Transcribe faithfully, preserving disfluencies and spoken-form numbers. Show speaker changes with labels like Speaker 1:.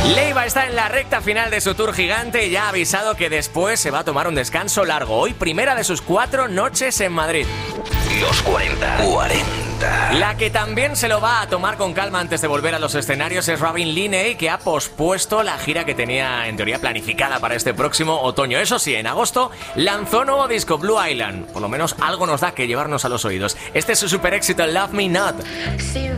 Speaker 1: Leiva está en la recta final de su tour gigante y ya ha avisado que después se va a tomar un descanso largo. Hoy, primera de sus cuatro noches en Madrid.
Speaker 2: Los cuarenta. cuarenta.
Speaker 1: La que también se lo va a tomar con calma antes de volver a los escenarios es Robin Linney, que ha pospuesto la gira que tenía en teoría planificada para este próximo otoño. Eso sí, en agosto lanzó nuevo disco, Blue Island. Por lo menos algo nos da que llevarnos a los oídos. Este es su super éxito, Love Me Not.